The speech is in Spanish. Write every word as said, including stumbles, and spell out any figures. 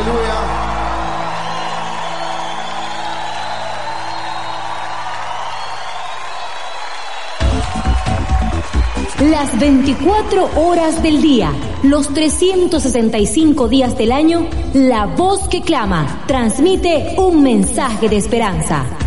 Aleluya. Las veinticuatro horas del día, los trescientos sesenta y cinco días del año, la voz que clama transmite un mensaje de esperanza.